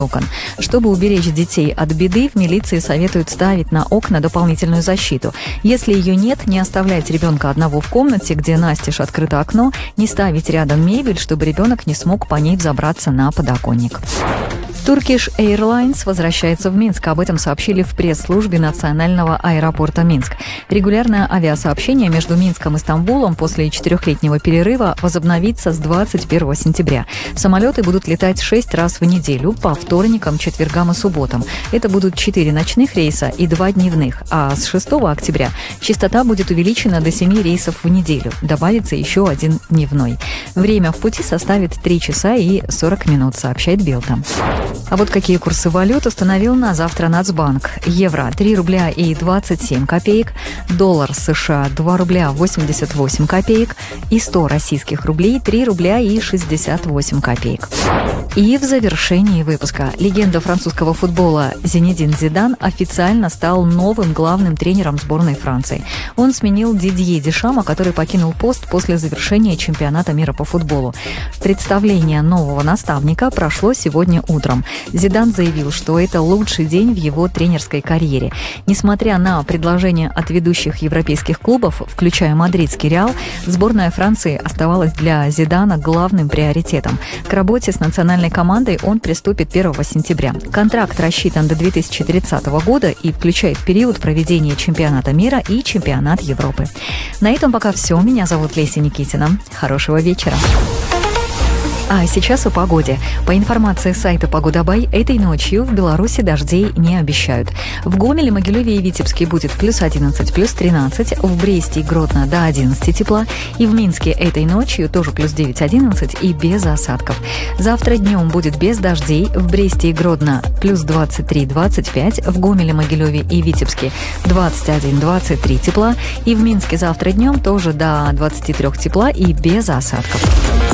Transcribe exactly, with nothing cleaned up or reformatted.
окон. Чтобы уберечь детей от беды, в милиции советуют ставить на окна дополнительную защиту. Если ее нет, не оставлять ребенка одного в комнате, где настежь открыто окно, не ставить рядом мебель, чтобы ребенок не смог по ней взобраться на подоконник. Turkish Airlines возвращается в Минск. Об этом сообщили в пресс-службе национального аэропорта Минск. Регулярное авиасообщение между Минском и Стамбулом после четырехлетнего перерыва возобновится с двадцать первого сентября. Самолеты будут летать шесть раз в неделю по вторникам, четвергам и субботам. Это будут четыре ночных рейса и два дневных. А с шестого октября частота будет увеличена до семи рейсов в неделю. Добавится еще один дневной. Время в пути составит три часа и сорок минут, сообщает Белта. А вот какие курсы валют установил на завтра Нацбанк. Евро – три рубля и двадцать семь копеек, доллар США – два рубля восемьдесят восемь копеек и сто российских рублей – три рубля и шестьдесят восемь копеек. И в завершении выпуска легенда французского футбола Зинедин Зидан официально стал новым главным тренером сборной Франции. Он сменил Дидье Дешама, который покинул пост после завершения чемпионата мира по футболу. Представление нового наставника прошло сегодня утром. Зидан заявил, что это лучший день в его тренерской карьере. Несмотря на предложения от ведущих европейских клубов, включая мадридский Реал, сборная Франции оставалась для Зидана главным приоритетом. К работе с национальной командой он приступит первого сентября. Контракт рассчитан до две тысячи тридцатого года и включает период проведения чемпионата мира и чемпионат Европы. На этом пока все. Меня зовут Леся Никитина. Хорошего вечера. А сейчас о погоде. По информации сайта «Погода.бай», этой ночью в Беларуси дождей не обещают. В Гомеле, Могилеве и Витебске будет плюс одиннадцать, плюс тринадцать, в Бресте и Гродно до одиннадцати тепла, и в Минске этой ночью тоже плюс девять-одиннадцать и без осадков. Завтра днем будет без дождей, в Бресте и Гродно плюс двадцать три - двадцать пять, в Гомеле, Могилеве и Витебске двадцать один - двадцать три тепла, и в Минске завтра днем тоже до двадцати трёх тепла и без осадков.